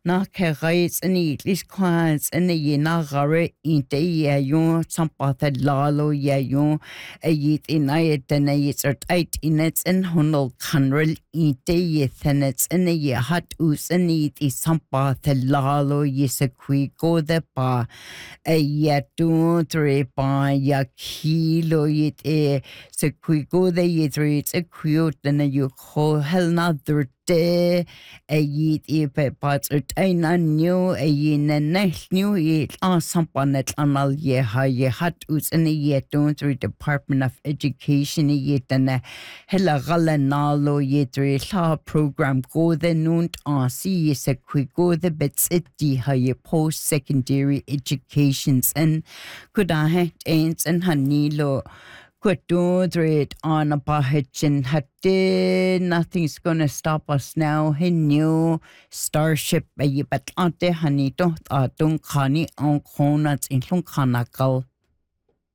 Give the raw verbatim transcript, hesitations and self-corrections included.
na kerais and eat lis quans and the yena gare inte ya yon sampatha lalo ya yon a yit in ayet and a yit art eight in its and honol canrel inte yethanets and a ye hat us and eat is sampatha lalo yisaqui go the pa a yatun three pa ya kilo yit e sequi go the yit it's a cute and a you call hell another day a yit e pe parts art ein new a yin and nice new it on sampanet amal ye ha ye hat us and a yet don't through Department of Education yet and a hella gala nalo yet law program go the noon on see is a quick go the bits it di ha ye post secondary educations and could I had aunts and hanilo Quadrodred on a bahichin hatte nothing's gonna stop us now. He knew Starship a yibat ante hanito a dun khani on khonats in lung khanakal.